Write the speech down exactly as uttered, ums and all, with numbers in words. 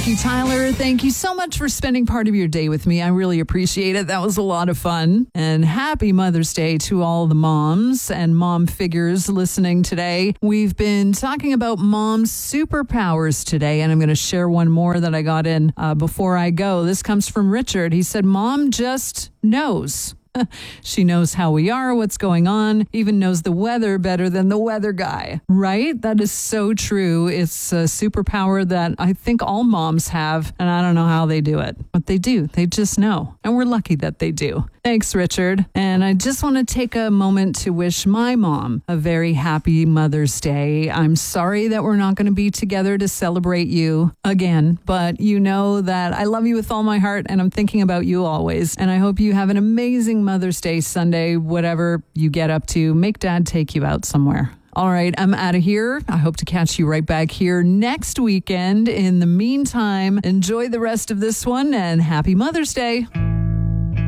Becky Tyler, thank you so much for spending part of your day with me. I really appreciate it. That was a lot of fun. And happy Mother's Day to all the moms and mom figures listening today. We've been talking about mom's superpowers today, and I'm going to share one more that I got in uh, before I go. This comes from Richard. He said, Mom just knows. She knows how we are, what's going on, even knows the weather better than the weather guy, right? That is so true. It's a superpower that I think all moms have, and I don't know how they do it, but they do. They just know, and we're lucky that they do. Thanks, Richard. And I just want to take a moment to wish my mom a very happy Mother's Day. I'm sorry that we're not going to be together to celebrate you again, but you know that I love you with all my heart, and I'm thinking about you always. And I hope you have an amazing Mother's Day Sunday, whatever you get up to. Make Dad take you out somewhere. All right, I'm out of here. I hope to catch you right back here next weekend. In the meantime, enjoy the rest of this one, and happy Mother's Day.